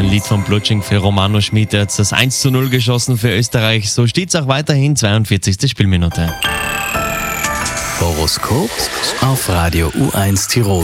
Ein Lied von Blutsching für Romano Schmid. Er hat das 1:0 geschossen für Österreich. So steht es auch weiterhin, 42. Spielminute. Horoskop auf Radio U1 Tirol.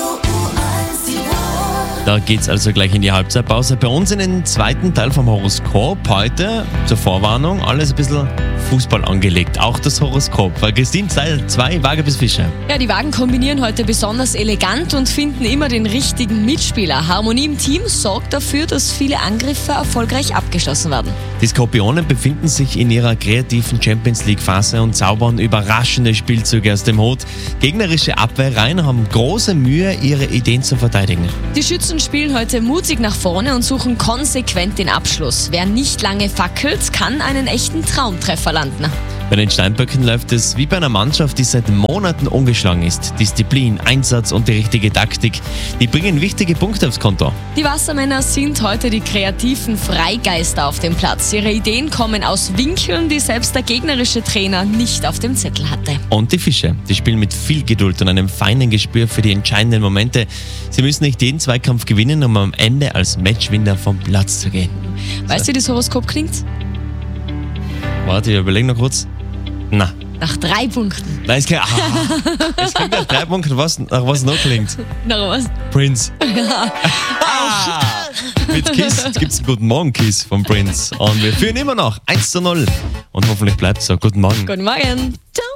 Da geht's also gleich in die Halbzeitpause. Bei uns in den zweiten Teil vom Horoskop heute zur Vorwarnung alles ein bisschen Fußball angelegt. Auch das Horoskop. Weil Christine, Teil 2, Waage bis Fische. Ja, die Wagen kombinieren heute besonders elegant und finden immer den richtigen Mitspieler. Harmonie im Team sorgt dafür, dass viele Angriffe erfolgreich abgeschlossen werden. Die Skorpione befinden sich in ihrer kreativen Champions-League-Phase und zaubern überraschende Spielzüge aus dem Hut. Gegnerische Abwehrreihen haben große Mühe, ihre Ideen zu verteidigen. Die Schützen spielen heute mutig nach vorne und suchen konsequent den Abschluss. Wer nicht lange fackelt, kann einen echten Traumtreffer landen. Bei den Steinböcken läuft es wie bei einer Mannschaft, die seit Monaten ungeschlagen ist. Disziplin, Einsatz und die richtige Taktik, die bringen wichtige Punkte aufs Konto. Die Wassermänner sind heute die kreativen Freigeister auf dem Platz. Ihre Ideen kommen aus Winkeln, die selbst der gegnerische Trainer nicht auf dem Zettel hatte. Und die Fische, die spielen mit viel Geduld und einem feinen Gespür für die entscheidenden Momente. Sie müssen nicht jeden Zweikampf gewinnen, um am Ende als Matchwinner vom Platz zu gehen. Weißt du, wie das Horoskop klingt? Warte, ich überlege noch kurz. Na. Nach 3 Punkten. Nein, es klingt nach 3 Punkten, nach was noch klingt. Nach was? Prince. Mit Kiss. Jetzt gibt es einen Guten Morgen Kiss von Prince. Und wir führen immer noch 1:0. Und hoffentlich bleibt es so. Guten Morgen. Guten Morgen. Ciao.